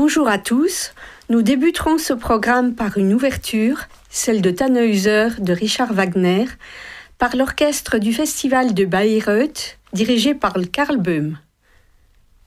Bonjour à tous. Nous débuterons ce programme par une ouverture, celle de Tannhäuser de Richard Wagner, par l'orchestre du Festival de Bayreuth, dirigé par Karl Böhm.